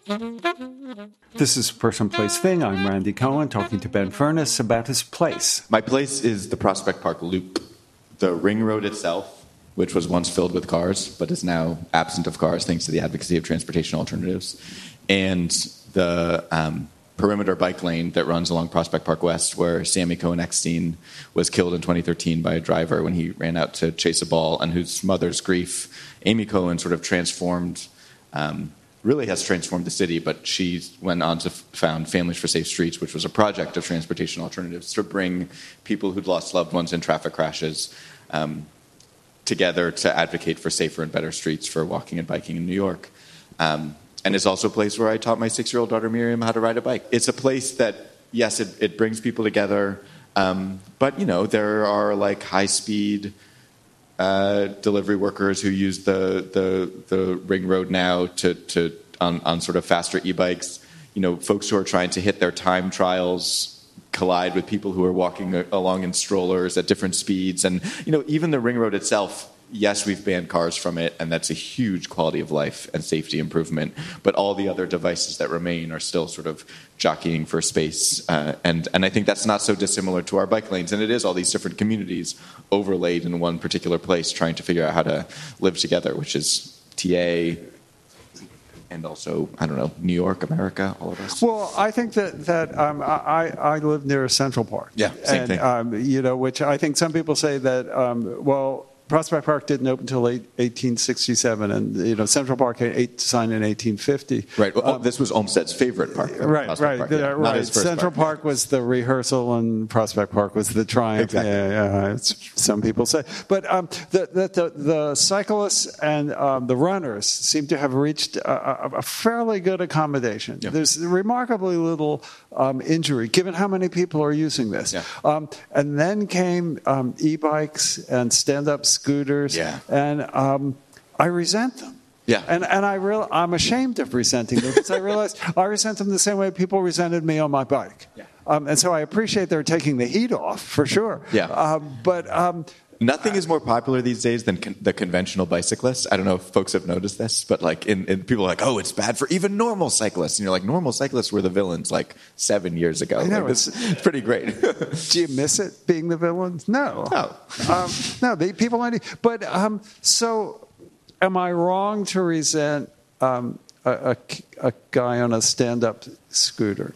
This is Person, Place, Thing. I'm Randy Cohen talking to Ben Furness about his place. My place is the Prospect Park Loop. The ring road itself, which was once filled with cars, but is now absent of cars thanks to the advocacy of transportation alternatives, and the perimeter bike lane that runs along Prospect Park West, where Sammy Cohen-Eckstein was killed in 2013 by a driver when he ran out to chase a ball, and whose mother's grief, Amy Cohen, sort of transformed, really has transformed the city, but she went on to found Families for Safe Streets, which was a project of transportation alternatives to bring people who'd lost loved ones in traffic crashes together to advocate for safer and better streets for walking and biking in New York. And it's also a place where I taught my 6-year-old daughter Miriam how to ride a bike. It's a place that, yes, it brings people together, but, you know, there are like high-speed delivery workers who use the ring road now on sort of faster e-bikes. You know, folks who are trying to hit their time trials collide with people who are walking along in strollers at different speeds. And, you know, even the ring road itself, yes, we've banned cars from it, and that's a huge quality of life and safety improvement. But all the other devices that remain are still sort of jockeying for space. And I think that's not so dissimilar to our bike lanes. And it is all these different communities overlaid in one particular place trying to figure out how to live together, which is TA, and also, I don't know, New York, America, all of us. Well, I think that I live near Central Park. Yeah, same thing. You know, which I think some people say that, Prospect Park didn't open until 1867, and, you know, Central Park had signed in 1850. Right. Well, this was Olmsted's favorite park. Right. Park, yeah. Right. Central Park was the rehearsal, and Prospect Park was the triumph. Exactly. Yeah, some people say. But the cyclists and the runners seem to have reached a fairly good accommodation. Yeah. There's remarkably little injury, given how many people are using this. Yeah. And then came e-bikes and stand-up scooters, yeah. And I resent them. Yeah. And I'm ashamed of resenting them, because I realize I resent them the same way people resented me on my bike. Yeah. And so I appreciate they're taking the heat off, for sure. Yeah. But nothing is more popular these days than the conventional bicyclists. I don't know if folks have noticed this, but like in people are like, oh, it's bad for even normal cyclists. And you're like, normal cyclists were the villains like 7 years ago. I know, like, it's pretty great. Do you miss it, being the villains? No. No, people aren't. But so am I wrong to resent a guy on a stand-up scooter?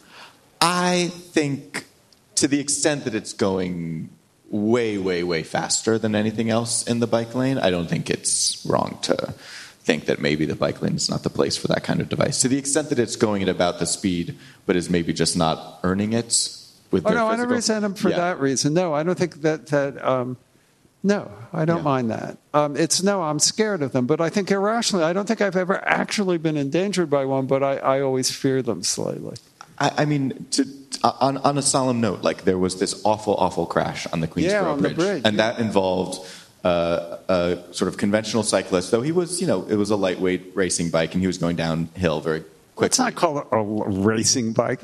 I think to the extent that it's going way, way, way faster than anything else in the bike lane, I don't think it's wrong to think that maybe the bike lane is not the place for that kind of device. To the extent that it's going at about the speed, but is maybe just not earning it with their I don't resent them for that reason. No, I don't think that no, I don't mind that. I'm scared of them, but I think irrationally. I don't think I've ever actually been endangered by one, but I always fear them slightly. I mean, on a solemn note, like there was this awful crash on the Queensboro Bridge, and that involved a sort of conventional cyclist, though he was, you know, it was a lightweight racing bike, and he was going downhill very quickly. Let's not call it a racing bike.